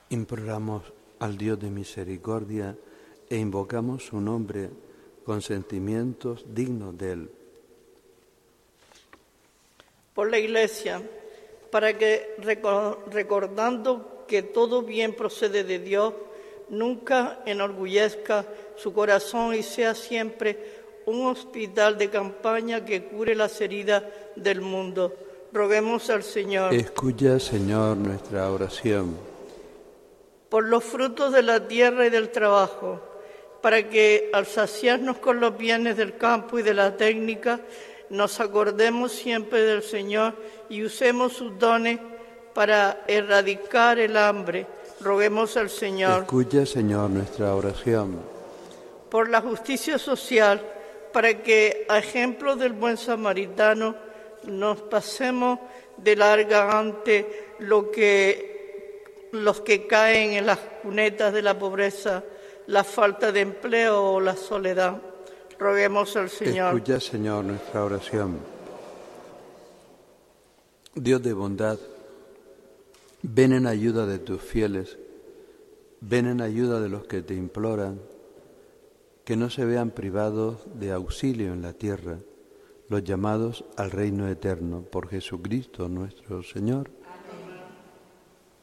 Imploramos al Dios de misericordia e invocamos su nombre con sentimientos dignos de Él. Por la Iglesia, para que, recordando que todo bien procede de Dios, nunca enorgullezca su corazón y sea siempre un hospital de campaña que cure las heridas del mundo. Roguemos al Señor. Escucha, Señor, nuestra oración. Por los frutos de la tierra y del trabajo, para que al saciarnos con los bienes del campo y de la técnica, nos acordemos siempre del Señor y usemos sus dones para erradicar el hambre. Roguemos al Señor. Escucha, Señor, nuestra oración. Por la justicia social, para que, a ejemplo del buen samaritano, nos pasemos de larga ante los que caen en las cunetas de la pobreza, la falta de empleo o la soledad. Roguemos al Señor. Escucha, Señor, nuestra oración. Dios de bondad, ven en ayuda de tus fieles, ven en ayuda de los que te imploran, que no se vean privados de auxilio en la tierra, los llamados al reino eterno, por Jesucristo nuestro Señor.